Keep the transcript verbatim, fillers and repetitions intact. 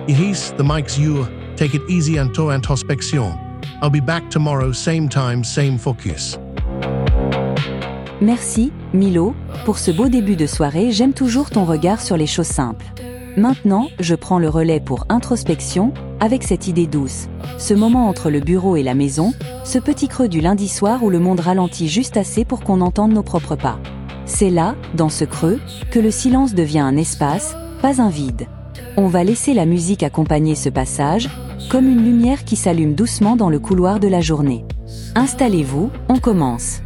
Ihis, the mic's you. Take it easy and to introspection. I'll be back tomorrow, same time, same focus. Merci, Milo, pour ce beau début de soirée. J'aime toujours ton regard sur les choses simples. Maintenant, je prends le relais pour introspection, avec cette idée douce. Ce moment entre le bureau et la maison, ce petit creux du lundi soir où le monde ralentit juste assez pour qu'on entende nos propres pas. C'est là, dans ce creux, que le silence devient un espace, pas un vide. On va laisser la musique accompagner ce passage, comme une lumière qui s'allume doucement dans le couloir de la journée. Installez-vous, on commence.